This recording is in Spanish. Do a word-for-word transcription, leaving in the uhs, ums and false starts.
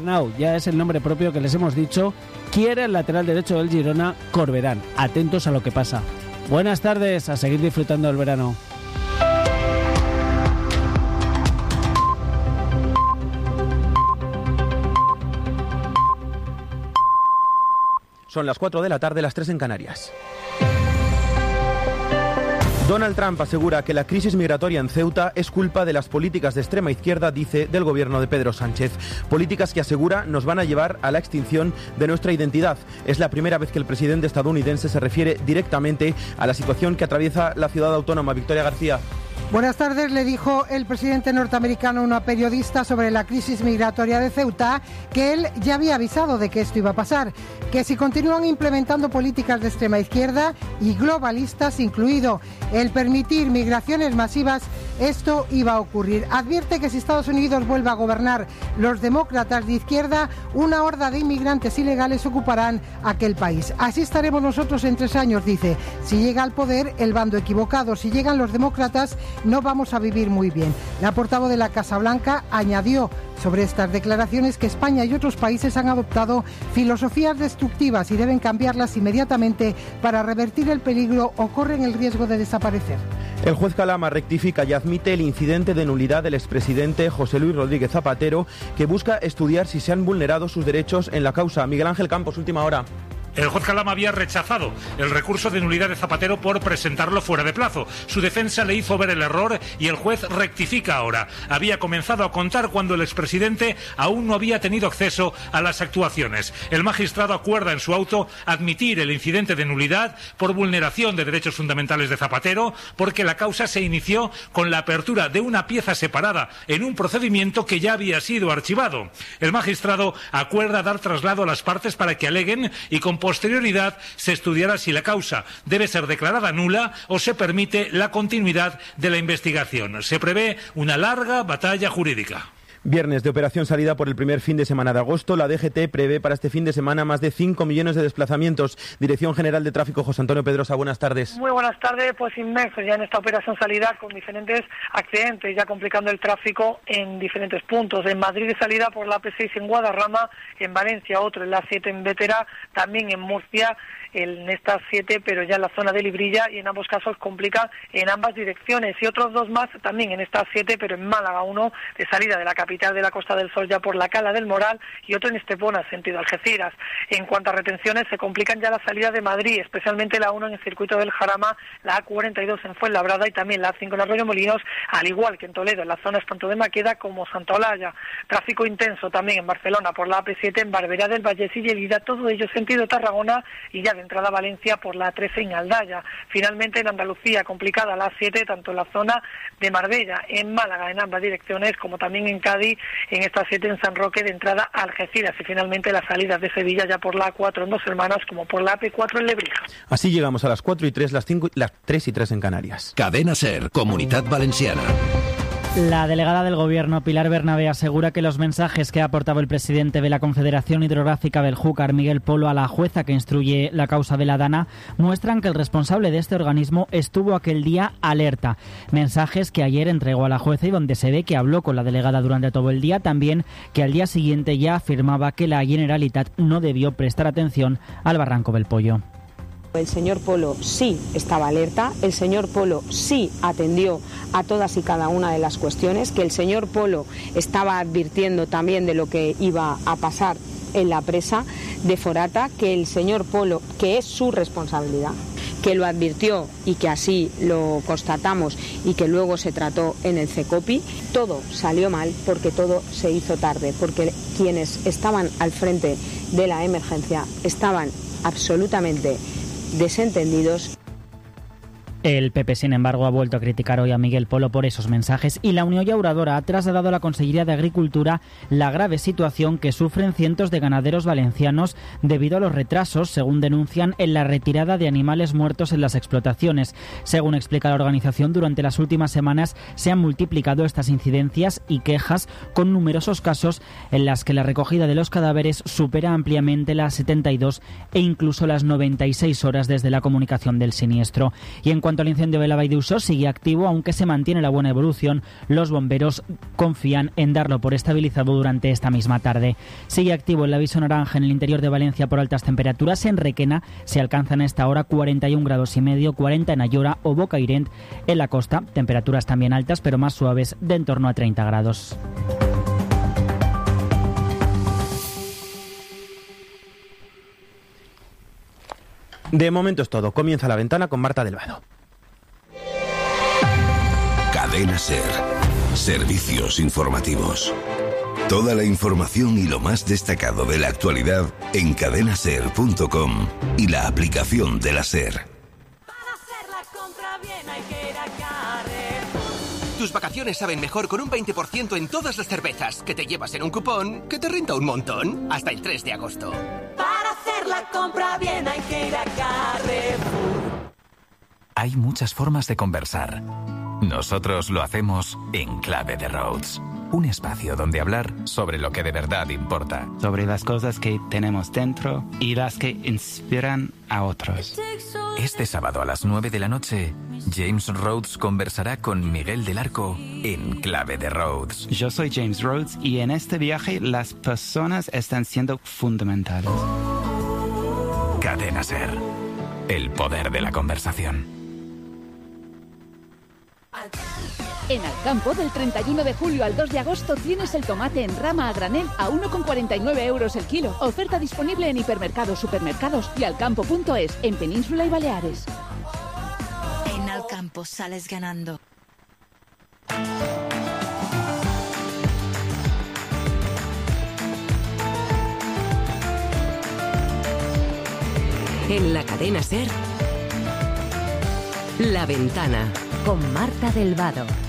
Bernau, ya es el nombre propio que les hemos dicho, quiere el lateral derecho del Girona, Corberán. Atentos a lo que pasa. Buenas tardes, a seguir disfrutando del verano. Son las cuatro de la tarde, las tres en Canarias. Donald Trump asegura que la crisis migratoria en Ceuta es culpa de las políticas de extrema izquierda, dice, del gobierno de Pedro Sánchez. Políticas que asegura nos van a llevar a la extinción de nuestra identidad. Es la primera vez que el presidente estadounidense se refiere directamente a la situación que atraviesa la ciudad autónoma. Victoria García. Buenas tardes, le dijo el presidente norteamericano a una periodista sobre la crisis migratoria de Ceuta que él ya había avisado de que esto iba a pasar, que si continúan implementando políticas de extrema izquierda y globalistas, incluido el permitir migraciones masivas, esto iba a ocurrir. Advierte que si Estados Unidos vuelve a gobernar los demócratas de izquierda, una horda de inmigrantes ilegales ocuparán aquel país. Así estaremos nosotros en tres años, dice. Si llega al poder el bando equivocado, si llegan los demócratas, no vamos a vivir muy bien. La portavoz de la Casa Blanca añadió sobre estas declaraciones que España y otros países han adoptado filosofías destructivas y deben cambiarlas inmediatamente para revertir el peligro o corren el riesgo de desaparecer. El juez Calama rectifica y admite el incidente de nulidad del expresidente José Luis Rodríguez Zapatero, que busca estudiar si se han vulnerado sus derechos en la causa. Miguel Ángel Campos, última hora. El juez Calama había rechazado el recurso de nulidad de Zapatero por presentarlo fuera de plazo. Su defensa le hizo ver el error y el juez rectifica ahora. Había comenzado a contar cuando el expresidente aún no había tenido acceso a las actuaciones. El magistrado acuerda en su auto admitir el incidente de nulidad por vulneración de derechos fundamentales de Zapatero, porque la causa se inició con la apertura de una pieza separada en un procedimiento que ya había sido archivado. El magistrado acuerda dar traslado a las partes para que aleguen y con posterioridad se estudiará si la causa debe ser declarada nula o se permite la continuidad de la investigación. Se prevé una larga batalla jurídica. Viernes de operación salida por el primer fin de semana de agosto. La D G T prevé para este fin de semana más de cinco millones de desplazamientos. Dirección General de Tráfico, José Antonio Pedrosa, buenas tardes. Muy buenas tardes, pues inmensos ya en esta operación salida con diferentes accidentes, ya complicando el tráfico en diferentes puntos. En Madrid de salida por la A P seis en Guadarrama, en Valencia otro, en la A siete en Bétera, también en Murcia, en esta siete, pero ya en la zona de Librilla, y en ambos casos complica en ambas direcciones. Y otros dos más también en esta siete, pero en Málaga, uno de salida de la capital de la Costa del Sol ya por la Cala del Moral y otro en Estepona, sentido Algeciras. En cuanto a retenciones, se complican ya las salidas de Madrid, especialmente la uno en el circuito del Jarama, la A cuarenta y dos en Fuenlabrada y también la A cinco en Arroyo Molinos, al igual que en Toledo, en las zonas tanto de Maqueda como Santa Olalla. Tráfico intenso también en Barcelona por la A P siete, en Barberá del Vallés y Lleida, todo ello sentido Tarragona, y ya de entrada a Valencia por la A trece en Aldaya. Finalmente en Andalucía, complicada la A siete, tanto en la zona de Marbella, en Málaga, en ambas direcciones, como también en Cádiz, en esta siete en San Roque de entrada a Algeciras, y finalmente las salidas de Sevilla ya por la A cuatro en Dos Hermanas como por la A P cuatro en Lebrija. Así llegamos a las cuatro y tres, las cinco, las tres y tres en Canarias. Cadena SER, Comunidad Valenciana. La delegada del Gobierno, Pilar Bernabé, asegura que los mensajes que ha aportado el presidente de la Confederación Hidrográfica Beljúcar, Miguel Polo, a la jueza que instruye la causa de la Dana, muestran que el responsable de este organismo estuvo aquel día alerta. Mensajes que ayer entregó a la jueza y donde se ve que habló con la delegada durante todo el día, también que al día siguiente ya afirmaba que la Generalitat no debió prestar atención al Barranco del Pollo. El señor Polo sí estaba alerta, el señor Polo sí atendió a todas y cada una de las cuestiones, que el señor Polo estaba advirtiendo también de lo que iba a pasar en la presa de Forata, que el señor Polo, que es su responsabilidad, que lo advirtió y que así lo constatamos y que luego se trató en el CECOPI, todo salió mal porque todo se hizo tarde, porque quienes estaban al frente de la emergencia estaban absolutamente desentendidos. El P P, sin embargo, ha vuelto a criticar hoy a Miguel Polo por esos mensajes y la Unión Llauradora ha trasladado a la Consellería de Agricultura la grave situación que sufren cientos de ganaderos valencianos debido a los retrasos, según denuncian, en la retirada de animales muertos en las explotaciones. Según explica la organización, durante las últimas semanas se han multiplicado estas incidencias y quejas, con numerosos casos en las que la recogida de los cadáveres supera ampliamente las setenta y dos e incluso las noventa y seis horas desde la comunicación del siniestro. Y en cuanto cuanto al incendio de la Vall d'Uixó, sigue activo, aunque se mantiene la buena evolución. Los bomberos confían en darlo por estabilizado durante esta misma tarde. Sigue activo el aviso naranja en el interior de Valencia por altas temperaturas. En Requena se alcanzan a esta hora cuarenta y un grados y medio, cuarenta en Ayora o Bocairent. En la costa, temperaturas también altas, pero más suaves, de en torno a treinta grados. De momento es todo. Comienza La Ventana con Marta Delvado. Cadena SER. Servicios informativos. Toda la información y lo más destacado de la actualidad en cadena ser punto com y la aplicación de la SER. Tus vacaciones saben mejor con un veinte por ciento en todas las cervezas que te llevas en un cupón que te renta un montón hasta el tres de agosto. Para hacer la compra bien hay que ir a Carrefour. Hay muchas formas de conversar. Nosotros lo hacemos en Clave de Rhodes. Un espacio donde hablar sobre lo que de verdad importa. Sobre las cosas que tenemos dentro y las que inspiran a otros. Este sábado a las nueve de la noche, James Rhodes conversará con Miguel del Arco en Clave de Rhodes. Yo soy James Rhodes y en este viaje las personas están siendo fundamentales. Cadena SER. El poder de la conversación. En Alcampo, del treinta y uno de julio al dos de agosto, tienes el tomate en rama a granel a uno con cuarenta y nueve euros el kilo. Oferta disponible en hipermercados, supermercados y alcampo punto es, en Península y Baleares. En Alcampo sales ganando. En la cadena SER, La Ventana. Con Marta Delvado.